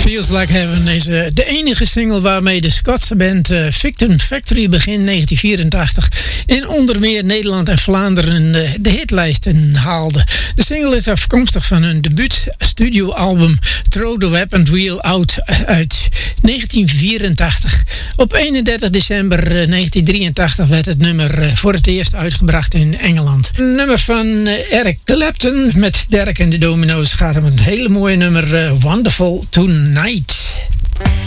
Feels Like Heaven is de enige single waarmee de Schotse band Victim Factory begin 1984 in onder meer Nederland en Vlaanderen de hitlijsten haalde. De single is afkomstig van hun debuut studioalbum Throw the Weapon Wheel Out uit 1984. Op 31 december 1983 werd het nummer voor het eerst uitgebracht in Engeland. Een nummer van Eric Clapton met Derek en de Domino's gaat om een hele mooie nummer Wonderful Tonight.